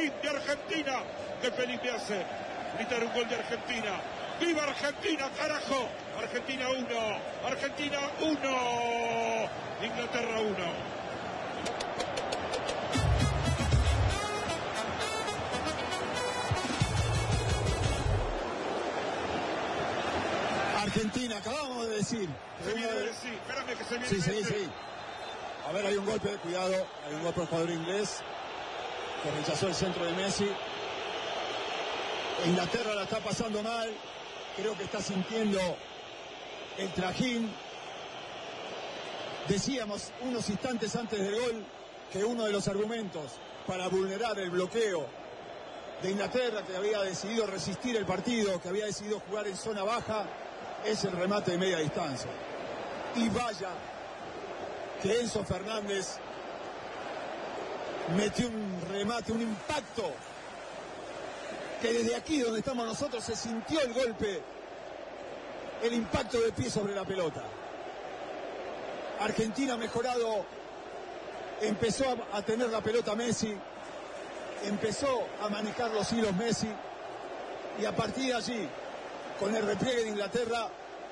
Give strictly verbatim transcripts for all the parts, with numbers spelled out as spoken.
fin de Argentina. Qué feliz me hace gritar un gol de Argentina. ¡Viva Argentina, carajo! Argentina uno, Argentina uno, Inglaterra uno. Argentina, acabamos de decir. Se viene de decir, espérame que se viene Sí, sí, de sí. A ver, hay un golpe, cuidado. Hay un golpe al jugador inglés que rechazó el centro de Messi. Inglaterra la está pasando mal. Creo que está sintiendo el trajín. Decíamos unos instantes antes del gol que uno de los argumentos para vulnerar el bloqueo de Inglaterra, que había decidido resistir el partido, que había decidido jugar en zona baja, es el remate de media distancia. Y vaya que Enzo Fernández metió un remate, un impacto, que desde aquí donde estamos nosotros se sintió el golpe, el impacto de pie sobre la pelota. Argentina ha mejorado, empezó a, a tener la pelota Messi, empezó a manejar los hilos Messi, y a partir de allí, con el repliegue de Inglaterra,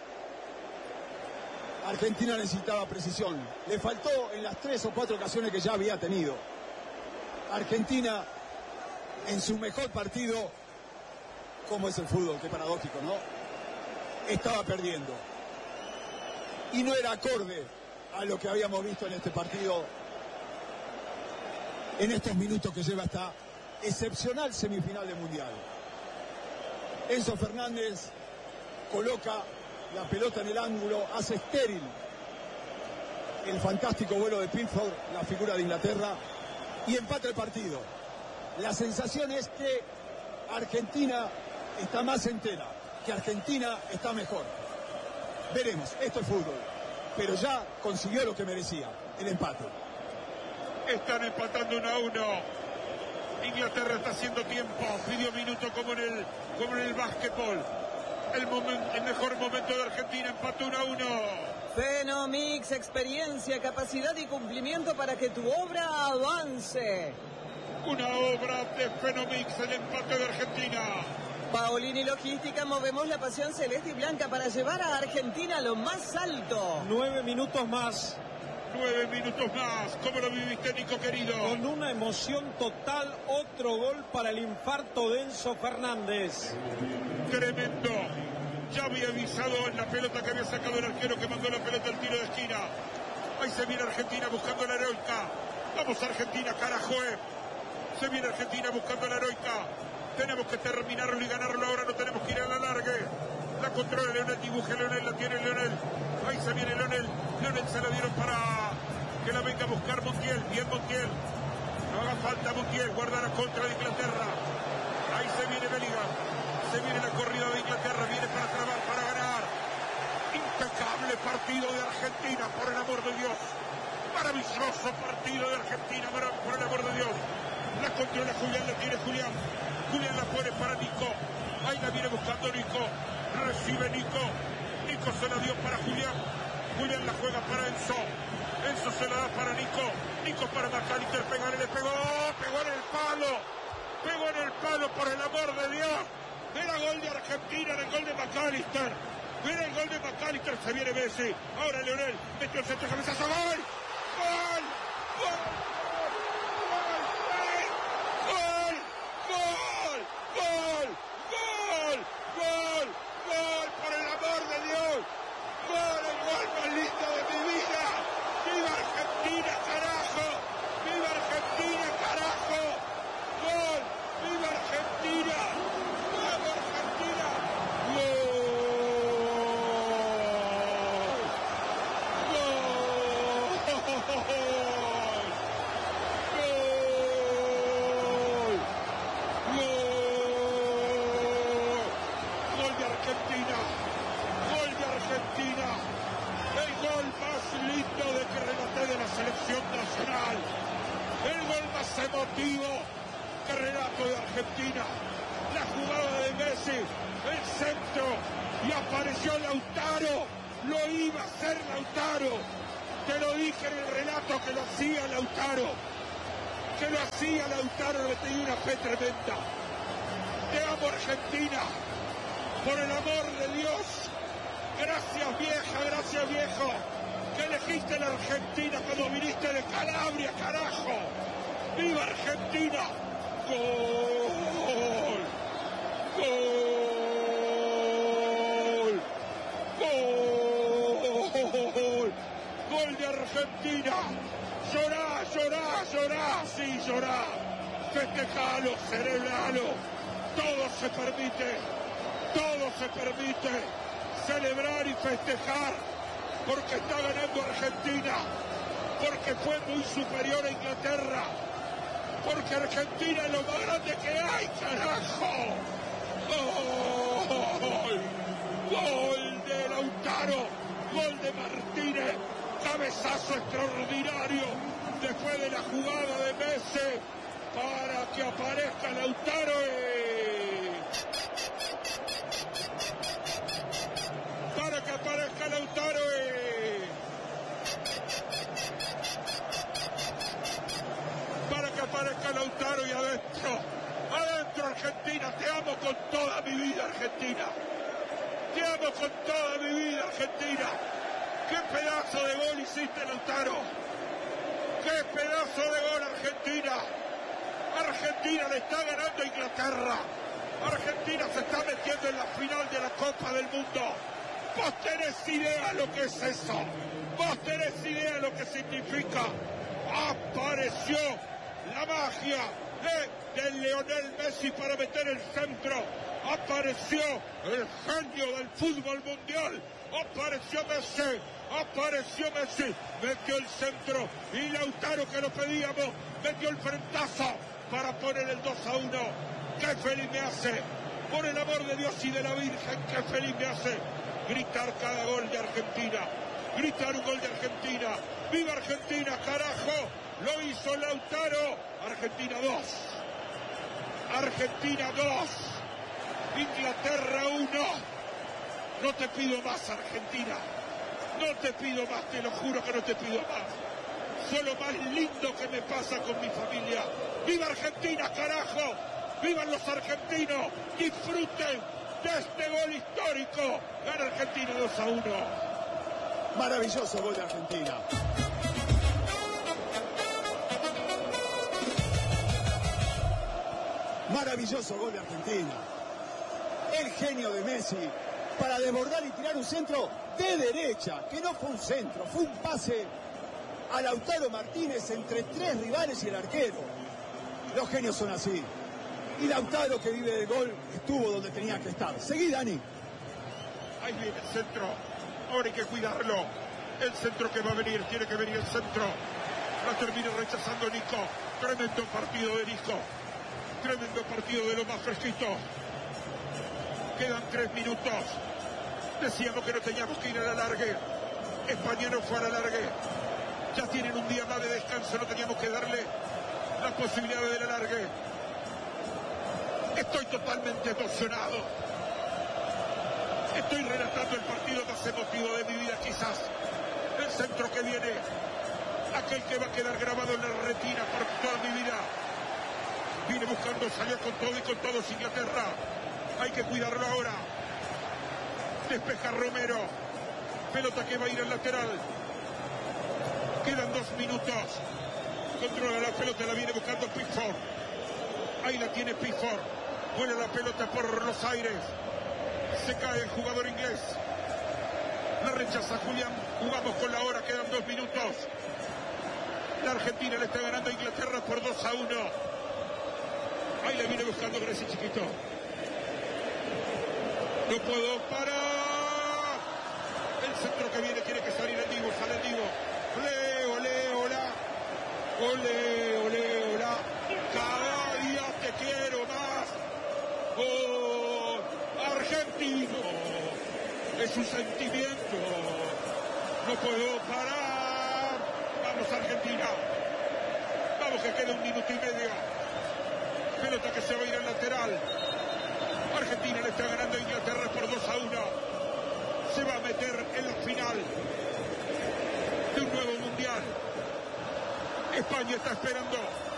Argentina necesitaba precisión. Le faltó en las tres o cuatro ocasiones que ya había tenido. Argentina, en su mejor partido, como es el fútbol, qué paradójico, ¿no? Estaba perdiendo. Y no era acorde a lo que habíamos visto en este partido, en estos minutos que lleva esta excepcional semifinal de Mundial. Enzo Fernández coloca la pelota en el ángulo, hace estéril el fantástico vuelo de Pickford, la figura de Inglaterra, y empata el partido. La sensación es que Argentina está más entera, que Argentina está mejor. Veremos, esto es fútbol, pero ya consiguió lo que merecía, el empate. Están empatando uno a uno. Inglaterra está haciendo tiempo, pidió minuto como en el, como en el básquetbol. El, momento, el mejor momento de Argentina, empató uno a uno. Fenomix, experiencia, capacidad y cumplimiento para que tu obra avance. Una obra de Fenomix, el empate de Argentina. Paolini Logística, movemos la pasión celeste y blanca para llevar a Argentina a lo más alto. Nueve minutos más. Nueve minutos más. ¿Cómo lo viviste, Nico, querido? Con una emoción total, otro gol para el infarto de Enzo Fernández. Tremendo. Ya había avisado en la pelota que había sacado el arquero que mandó la pelota al tiro de esquina. Ahí se viene Argentina buscando la heroica. Vamos Argentina, carajo, eh. Se viene Argentina buscando la heroica. Tenemos que terminarlo y ganarlo ahora, no tenemos que ir a la largue. La controla Leonel, dibuje Leonel, la tiene Leonel. Ahí se viene Leonel. Leonel se la dieron para que la venga a buscar Montiel. Bien Montiel. No haga falta Montiel, guardar a contra de Inglaterra. Ahí se viene Bellingham. Se viene la corrida de Inglaterra, viene para trabar, para ganar. Impecable partido de Argentina, por el amor de Dios. Maravilloso partido de Argentina, por el amor de Dios. La controla Julián, la tiene Julián. Julián la pone para Nico. Ahí la viene buscando Nico. Recibe Nico. Nico se la dio para Julián. Julián la juega para Enzo. Enzo se la da para Nico. Nico para McAllister. Pegó, le pegó. Pegó en el palo. Pegó en el palo, por el amor de Dios. Era gol de Argentina, era el gol de McAllister. Era el gol de McAllister. Se viene Messi. Ahora Leonel. Metió el centro, cabezazo. ¡Gol! ¡Gol! ¡Gol! ¡Gol! ¡Gol! ¡Gol! ¡Gol! ¡Gol! ¡Gol! ¡Por el amor de Dios! ¡Gol! ¡El gol más lindo de mi vida! ¡Viva Argentina, carajo! ¡Viva Argentina, carajo! ¡Gol! ¡Viva Argentina! ¡Vamos Argentina! ¡Gol! Argentina, gol de Argentina, el gol más lindo de que relaté de la selección nacional, el gol más emotivo que relato de Argentina, la jugada de Messi, el centro, y apareció Lautaro, lo iba a hacer Lautaro, te lo dije en el relato que lo hacía Lautaro, que lo hacía Lautaro, le tenía una fe tremenda. Te amo, Argentina, por el amor de Dios. Gracias, vieja, gracias, viejo, que elegiste la Argentina cuando viniste de Calabria, carajo. ¡Viva Argentina! ¡Gol! ¡Gol! ¡Gol! ¡Gol de Argentina! ¡Llorá, llorá, llorá! ¡Sí, llorá! ¡Festejalo, celebralo! Todo se permite, todo se permite celebrar y festejar, porque está ganando Argentina, porque fue muy superior a Inglaterra, porque Argentina es lo más grande que hay, carajo. ¡Gol! ¡Gol de Lautaro! ¡Gol de Martínez! ¡Cabezazo extraordinario después de la jugada de Messi para que aparezca Lautaro! Y... para que aparezca Lautaro. Y... para que aparezca Lautaro y adentro, adentro Argentina. Te amo con toda mi vida, Argentina. Te amo con toda mi vida, Argentina. ¡Qué pedazo de gol hiciste, Lautaro! ¡Qué pedazo de gol, Argentina! Argentina le está ganando a Inglaterra. Argentina se está metiendo en la final de la Copa del Mundo. Vos tenés idea lo que es eso. Vos tenés idea lo que significa. Apareció la magia de, de Lionel Messi para meter el centro. Apareció el genio del fútbol mundial. Apareció Messi. Apareció Messi. Metió el centro. Y Lautaro, que lo pedíamos, metió el frentazo para poner el dos a uno. ¡Qué feliz me hace! Por el amor de Dios y de la Virgen, ¡qué feliz me hace! Gritar cada gol de Argentina. Gritar un gol de Argentina. ¡Viva Argentina, carajo! Lo hizo Lautaro. Argentina dos. Argentina dos. Inglaterra uno. No te pido más, Argentina. No te pido más, te lo juro que no te pido más. Soy lo más lindo que me pasa con mi familia. ¡Viva Argentina, carajo! ¡Vivan los argentinos! ¡Disfruten de este gol histórico! Gana Argentina dos a uno. Maravilloso gol de Argentina. Maravilloso gol de Argentina. El genio de Messi para desbordar y tirar un centro de derecha, que no fue un centro, fue un pase a Lautaro Martínez entre tres rivales y el arquero. Los genios son así. Y Lautaro, que vive del gol, estuvo donde tenía que estar. Seguí, Dani. Ahí viene el centro. Ahora hay que cuidarlo. El centro que va a venir, tiene que venir el centro. La termina rechazando Nico. Tremendo partido de Nico. Tremendo partido de lo más fresquito. Quedan tres minutos. Decíamos que no teníamos que ir a la largue. España no fue a la largue. Ya tienen un día más de descanso. No teníamos que darle la posibilidad de la largue. Estoy totalmente emocionado. Estoy relatando el partido más emotivo de mi vida, quizás. El centro que viene. Aquel que va a quedar grabado en la retina por toda mi vida. Viene buscando, salió con todo y con todos Inglaterra. Hay que cuidarlo ahora. Despeja Romero. Pelota que va a ir al lateral. Quedan dos minutos. Controla la pelota, la viene buscando Pickford. Ahí la tiene Pickford. Vuela la pelota por los aires. Se cae el jugador inglés. La rechaza Julián. Jugamos con la hora, quedan dos minutos. La Argentina le está ganando a Inglaterra por dos a uno. Ahí la viene buscando Grecia, chiquito. No puedo parar. El centro que viene tiene que salir el Divo. Sale el Divo. Olé, olé, hola. Olé, olé, hola. Cada día te quiero más. Oh, argentino. Es un sentimiento. No puedo parar. Vamos, Argentina. Vamos, que queda un minuto y medio. Pelota que se va a ir al lateral. Argentina le está ganando a Inglaterra por dos a uno. Se va a meter en la final de un nuevo mundial. España está esperando.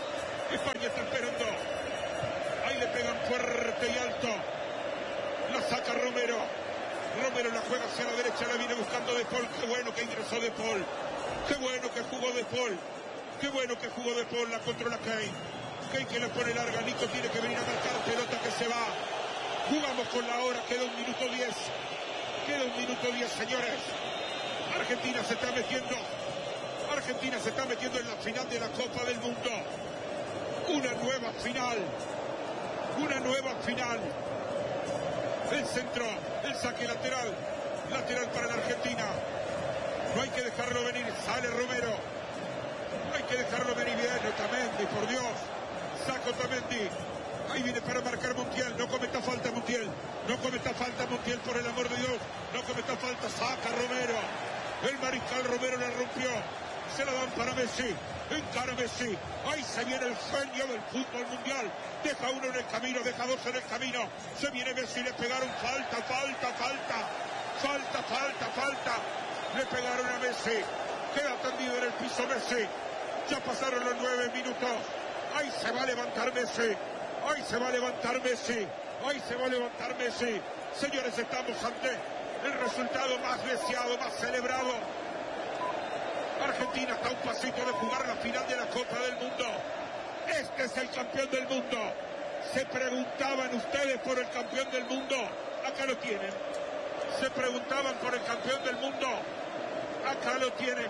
España está esperando. Ahí le pegan fuerte y alto. La saca Romero. Romero la juega hacia la derecha, la viene buscando De Paul. Qué bueno que ingresó De Paul. Qué bueno que jugó De Paul. Qué bueno que jugó De Paul. La controla Kane. Kane que la pone larga. Nico tiene que venir a marcar. Pelota que se va. Jugamos con la hora. Queda un minuto diez. Queda un minuto diez, señores. Argentina se está metiendo. Argentina se está metiendo en la final de la Copa del Mundo. Una nueva final. Una nueva final. El centro, el saque lateral. Lateral para la Argentina. No hay que dejarlo venir. Sale Romero. No hay que dejarlo venir bien. Otamendi, por Dios. Saca Otamendi. Ahí viene para marcar Montiel. No cometa falta Montiel. No cometa falta Montiel, por el amor de Dios. No cometa falta. Saca Romero. El mariscal Romero la rompió. Se la dan para Messi. Encara Messi. Ahí se viene el genio del fútbol mundial. Deja uno en el camino, deja dos en el camino. Se viene Messi, le pegaron falta, falta, falta. Falta, falta, falta. Le pegaron a Messi. Queda tendido en el piso Messi. Ya pasaron los nueve minutos. Ahí se va a levantar Messi. Ahí se va a levantar Messi. Ahí se va a levantar Messi. Señores, estamos ante el resultado más deseado, más celebrado. Argentina está a un pasito de jugar la final de la Copa del Mundo. Este es el campeón del mundo. Se preguntaban ustedes por el campeón del mundo. Acá lo tienen. Se preguntaban por el campeón del mundo. Acá lo tienen.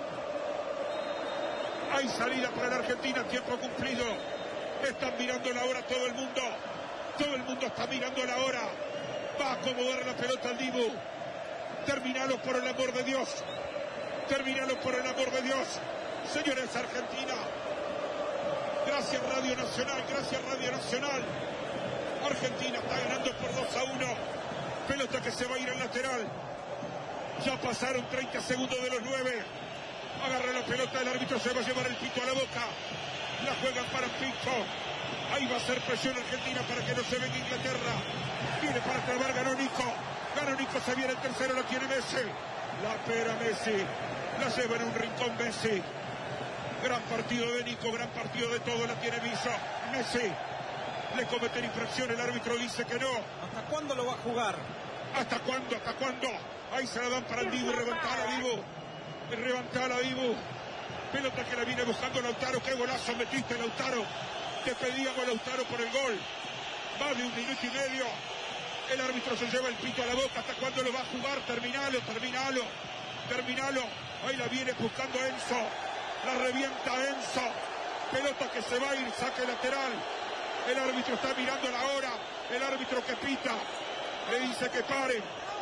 Hay salida para la Argentina, tiempo cumplido. Están mirando la hora todo el mundo. Todo el mundo está mirando la hora. Va a acomodar la pelota al Dibu. Terminalo por el amor de Dios. Terminalo por el amor de Dios. Señores, Argentina. Gracias Radio Nacional, gracias Radio Nacional. Argentina está ganando por dos a uno. Pelota que se va a ir al lateral. Ya pasaron treinta segundos de los nueve. Agarra la pelota, el árbitro se va a llevar el pito a la boca. La juegan para Pico. Ahí va a ser presión Argentina para que no se venga Inglaterra. Viene para clavar, ganó Nico. Ganó Nico, se viene el tercero, lo tiene Messi. La pera Messi. La lleva en un rincón Messi. Gran partido de Nico, gran partido de todo, la tiene Villa. Messi. Le cometen infracción, el árbitro dice que no. ¿Hasta cuándo lo va a jugar? ¿Hasta cuándo? ¿Hasta cuándo? Ahí se la dan para el Dibu, reventala Dibu. Reventala Dibu. Pelota que la viene buscando Lautaro. Qué golazo metiste, Lautaro. Te pedíamos, Lautaro, por el gol. Más de un minuto y medio. El árbitro se lleva el pito a la boca. ¿Hasta cuándo lo va a jugar? Terminalo, terminalo. Terminalo. Ahí la viene buscando Enzo. La revienta Enzo. Pelota que se va a ir, saque lateral. El árbitro está mirando la hora. El árbitro que pita le dice que pare.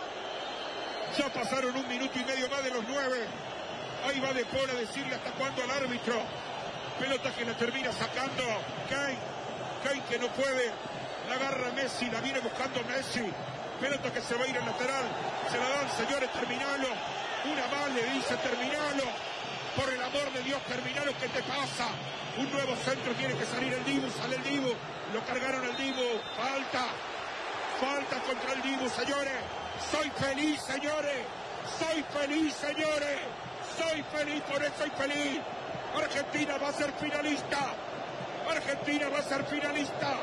Ya pasaron un minuto y medio más de los nueve. Ahí va De Paul a decirle hasta cuándo al árbitro. Pelota que la termina sacando Kane. Kane que no puede. La agarra Messi, la viene buscando Messi. Pelota que se va a ir al lateral. Se la dan, señores, terminalo. Una más le dice, terminalo. Por el amor de Dios, terminalo. ¿Qué te pasa? Un nuevo centro, tiene que salir el Dibu. Sale el Dibu. Lo cargaron al Dibu. Falta. Falta contra el Dibu, señores. Soy feliz, señores. Soy feliz, señores. Soy feliz, por eso soy feliz. Argentina va a ser finalista. Argentina va a ser finalista.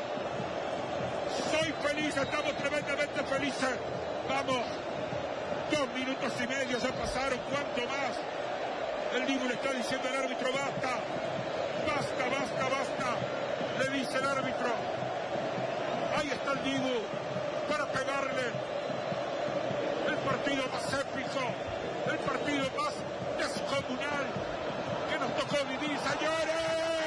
Soy feliz, estamos tremendamente felices. Vamos. Dos minutos y medio ya pasaron. ¿Cuánto más? El Dibu le está diciendo al árbitro, basta. Basta, basta, basta. Le dice el árbitro. Ahí está el Dibu para pegarle. El partido más épico. El partido más descomunal que nos tocó vivir, señores.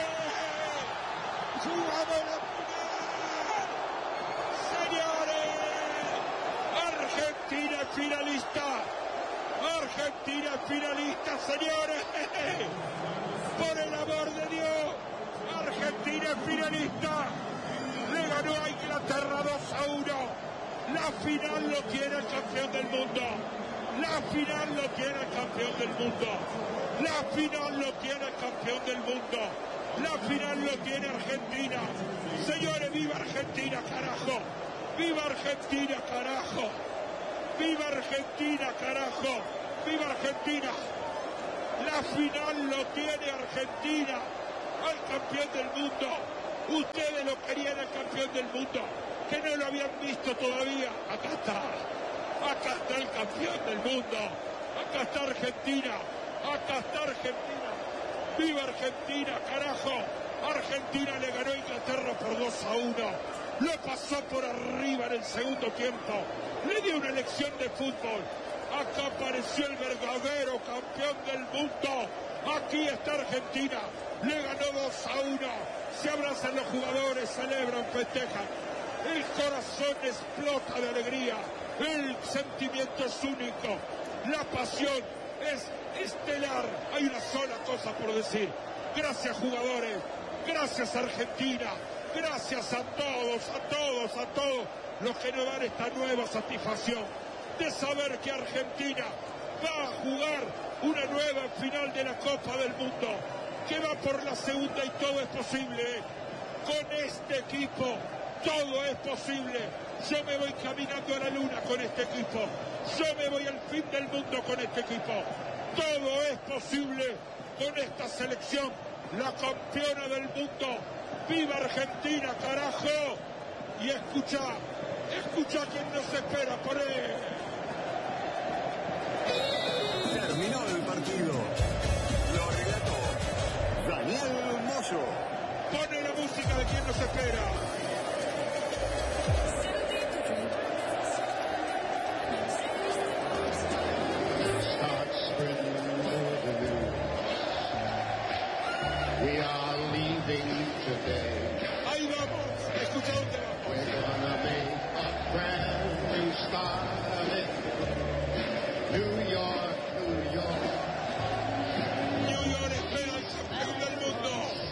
¡Jugamos la final! ¡Señores! Argentina finalista. Argentina finalista, señores. Por el amor de Dios. Argentina finalista. Le ganó a Inglaterra dos a uno. La final lo tiene el campeón del mundo. La final lo tiene el campeón del mundo. La final lo tiene el campeón del mundo. La final lo tiene Argentina. Señores, viva Argentina, carajo. Viva Argentina, carajo. Viva Argentina, carajo. Viva Argentina. La final lo tiene Argentina. Al campeón del mundo. Ustedes lo querían el campeón del mundo, que no lo habían visto todavía. Acá está, acá está el campeón del mundo, acá está Argentina, acá está Argentina. ¡Viva Argentina, carajo! Argentina le ganó a Inglaterra por dos a uno. Lo pasó por arriba en el segundo tiempo. Le dio una lección de fútbol. Acá apareció el verdadero campeón del mundo. Aquí está Argentina. Le ganó dos a uno. Se abrazan los jugadores, celebran, festejan. El corazón explota de alegría. El sentimiento es único. La pasión es estelar. Hay una sola cosa por decir. Gracias, jugadores. Gracias, Argentina. Gracias a todos, a todos, a todos los que nos dan esta nueva satisfacción de saber que Argentina va a jugar una nueva final de la Copa del Mundo, que va por la segunda y todo es posible. Con este equipo todo es posible. Yo me voy caminando a la luna con este equipo. Yo me voy al fin del mundo con este equipo. Todo es posible con esta selección, la campeona del mundo. ¡Viva Argentina, carajo! Y escucha, escucha quien nos espera por él. Terminó el partido. Lo relató Daniel Moyo. Pone la música de quien nos espera. We are leaving today. Ahí vamos, escucha dónde vamos. We're gonna make a brand new start. New York, New York. New York espera al campeón del mundo.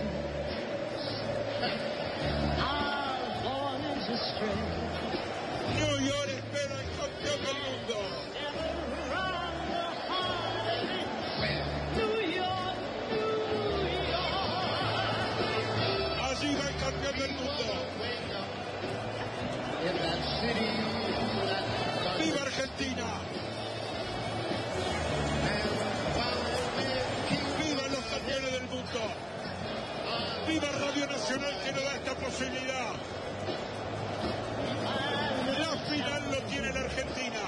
Our voyage is straight. New York espera al campeón del mundo. Allí va el campeón del mundo. In that city, that ¡Viva Argentina! ¡Viva los campeones del mundo! ¡Viva Radio Nacional que nos da esta posibilidad! La final lo tiene la Argentina.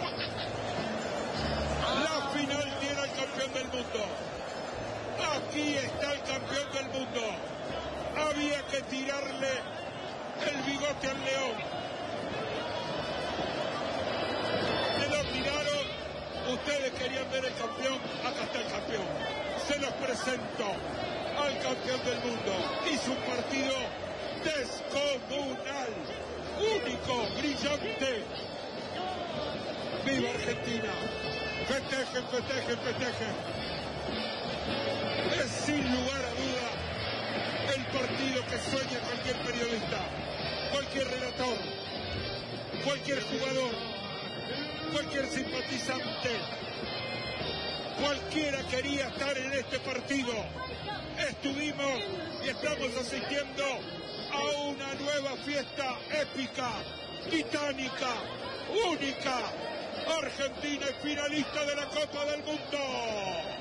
La final tiene al campeón del mundo. Aquí está el campeón del mundo. Había que tirarle el bigote al león. Se lo tiraron. Ustedes querían ver el campeón. Acá está el campeón. Se los presento al campeón del mundo. Hizo un partido descomunal, único, brillante. ¡Viva Argentina! Festejen, festejen, festejen. Es sin lugar a duda el partido que sueña cualquier periodista, cualquier relator, cualquier jugador, cualquier simpatizante. Cualquiera quería estar en este partido. Estuvimos y estamos asistiendo a una nueva fiesta épica, titánica, única. Argentina es finalista de la Copa del Mundo.